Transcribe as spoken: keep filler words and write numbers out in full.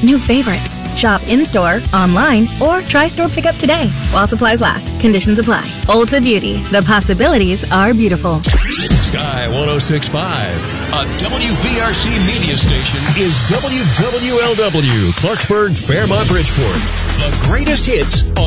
new favorites. Shop in-store, online, or try store pickup today. While supplies last, conditions apply. Ulta Beauty, the possibilities are beautiful. Sky one oh six point five, a W V R C media station, is W W L W, Clarksburg, Fairmont, Bridgeport. The greatest hits on